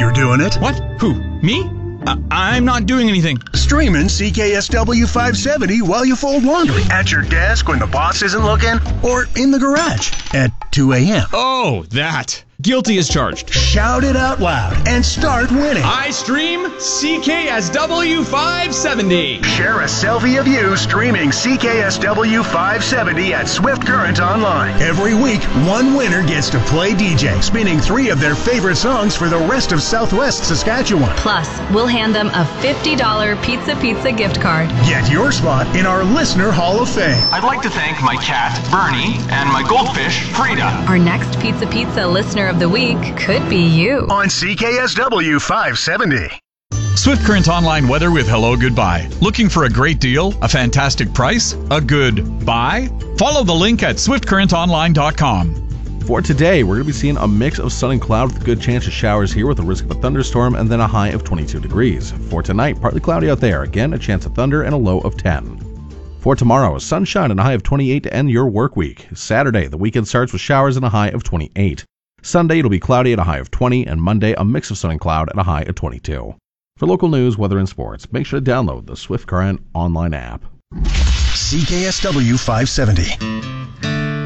you're doing it. What? Who? Me? I'm not doing anything. Streaming CKSW 570 while you fold laundry. At your desk when the boss isn't looking. Or in the garage at 2 a.m. Oh, that. Guilty as charged. Shout it out loud and start winning. I stream CKSW 570. Share a selfie of you streaming CKSW 570 at Swift Current Online. Every week, one winner gets to play DJ, spinning 3 of their favorite songs for the rest of Southwest Saskatchewan. Plus, we'll hand them a $50 Pizza gift card. Get your spot in our Listener Hall of Fame. I'd like to thank my cat, Bernie, and my goldfish, Frida. Our next Pizza Listener of the Week could be you. On CKSW 570. Swift Current Online weather with Hello Goodbye. Looking for a great deal? A fantastic price? A good buy? Follow the link at swiftcurrentonline.com. For today, we're going to be seeing a mix of sun and cloud with a good chance of showers here with a risk of a thunderstorm and then a high of 22 degrees. For tonight, partly cloudy out there. Again, a chance of thunder and a low of 10. For tomorrow, sunshine and a high of 28 to end your work week. Saturday, the weekend starts with showers and a high of 28. Sunday, it'll be cloudy at a high of 20, and Monday, a mix of sun and cloud at a high of 22. For local news, weather, and sports, make sure to download the Swift Current online app. CKSW 570.